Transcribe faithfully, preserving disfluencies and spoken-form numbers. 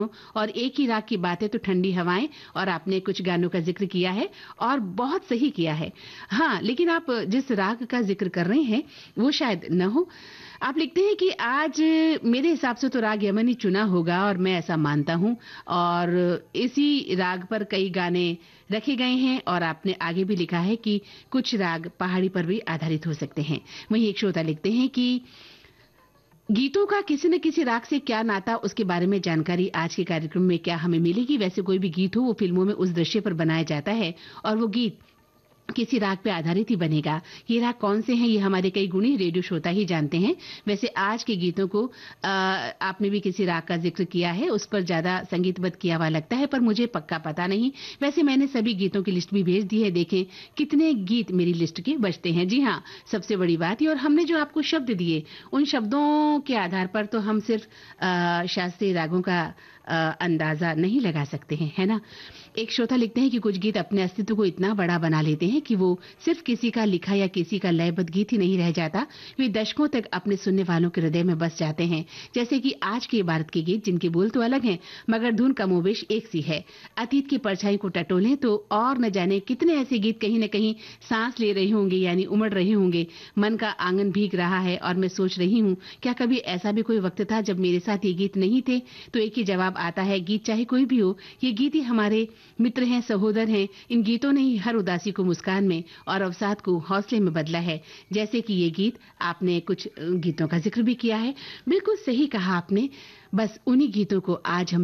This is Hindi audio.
और एक ही राग की बातें तो ठंडी हवाएं, और आपने कुछ गानों का जिक्र किया है और बहुत सही किया है। हाँ, लेकिन आप जिस राग का जिक्र कर रहे हैं वो शायद न हो। आप लिखते हैं कि आज मेरे हिसाब से तो राग यमनी चुना होगा और मैं ऐसा मानता हूं, और इसी राग पर कई गाने रखे गए हैं, और आपने आगे भी लिखा है कि कुछ राग पहाड़ी पर भी आधारित हो सकते हैं। वहीं एक श्रोता लिखते हैं कि गीतों का किसी न किसी राग से क्या नाता, उसके बारे में जानकारी आज के कार्यक्रम में क्या हमें मिलेगी? वैसे कोई भी गीत हो वो फिल्मों में उस दृश्य पर बनाया जाता है और वो गीत किसी राग पे आधारित ही बनेगा। ये राग कौन से हैं ये हमारे कई गुणी रेडियो श्रोता ही जानते हैं। वैसे आज के गीतों को आ, आपने भी किसी राग का जिक्र किया है, उस पर ज्यादा संगीतबद्ध किया हुआ लगता है, पर मुझे पक्का पता नहीं। वैसे मैंने सभी गीतों की लिस्ट भी भेज दी है, देखें कितने गीत मेरी लिस्ट के बचते हैं। जी हाँ, सबसे बड़ी बात ये, और हमने जो आपको शब्द दिए उन शब्दों के आधार पर तो हम सिर्फ आ, शास्त्रीय रागों का आ, अंदाजा नहीं लगा सकते हैं, है ना। एक श्रोता लिखते हैं कि कुछ गीत अपने अस्तित्व को इतना बड़ा बना लेते हैं कि वो सिर्फ किसी का लिखा या किसी का लयबद्ध गीत ही नहीं रह जाता, वे दशकों तक अपने सुनने वालों के हृदय में बस जाते हैं। जैसे कि आज के भारत के गीत, जिनके बोल तो अलग हैं मगर धुन कमोबेश एक सी है। अतीत की परछाई को टटोलें तो और न जाने कितने ऐसे गीत कहीं न कहीं सांस ले रहे होंगे, यानी उमड़ रहे होंगे। मन का आंगन भीग रहा है और मैं सोच रही हूँ, क्या कभी ऐसा भी कोई वक्त था जब मेरे साथ ये गीत नहीं थे? तो एक ही जवाब आता है, गीत चाहे कोई भी हो, ये गीत ही हमारे मित्र हैं, सहोदर हैं। इन गीतों ने ही हर उदासी को मुस्कान में और अवसाद को हौसले में बदला है। जैसे कि ये गीत, आपने कुछ गीतों का जिक्र भी किया है, बिल्कुल सही कहा आपने। बस उन्हीं गीतों को आज हम